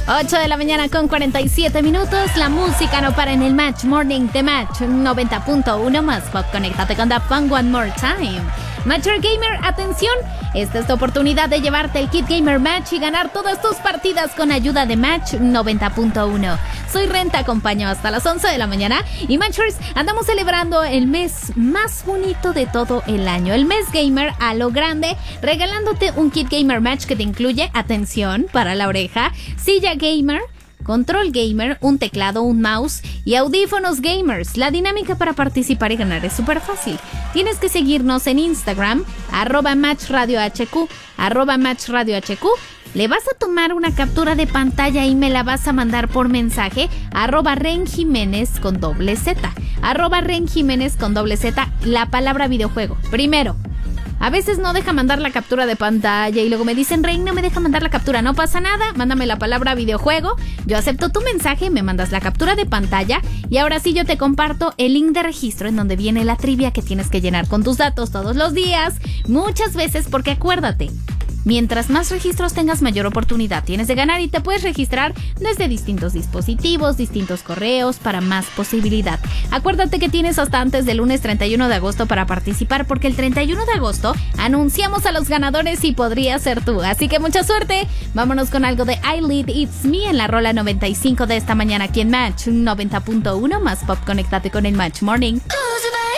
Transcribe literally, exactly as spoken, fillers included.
ocho de la mañana con cuarenta y siete minutos. La música no para en el Match Morning de Match noventa punto uno más pop. Conéctate con Daft Punk One More Time. Matcher Gamer, atención, esta es tu oportunidad de llevarte el Kit Gamer Match y ganar todas tus partidas con ayuda de Match noventa punto uno. Soy Ren, te acompaño hasta las once de la mañana y Matchers, andamos celebrando el mes más bonito de todo el año, el mes gamer a lo grande, regalándote un Kit Gamer Match que te incluye, atención, para la oreja, silla gamer, control gamer, un teclado, un mouse y audífonos gamers. La dinámica para participar y ganar es súper fácil. Tienes que seguirnos en Instagram, arroba matchradiohq, arroba matchradiohq. Le vas a tomar una captura de pantalla y me la vas a mandar por mensaje, arroba renjiménez con doble z, arroba renjiménez con doble z, la palabra videojuego. Primero, a veces no deja mandar la captura de pantalla y luego me dicen, Rey, no me deja mandar la captura. No pasa nada, mándame la palabra videojuego. Yo acepto tu mensaje, me mandas la captura de pantalla y ahora sí yo te comparto el link de registro en donde viene la trivia que tienes que llenar con tus datos todos los días, muchas veces, porque acuérdate, mientras más registros tengas, mayor oportunidad tienes de ganar y te puedes registrar desde distintos dispositivos, distintos correos para más posibilidad. Acuérdate que tienes hasta antes del lunes treinta y uno de agosto para participar, porque el treinta y uno de agosto anunciamos a los ganadores y podría ser tú. Así que mucha suerte. Vámonos con algo de I Lead It's Me en la rola noventa y cinco de esta mañana aquí en Match noventa punto uno más pop. Conéctate con el Match Morning.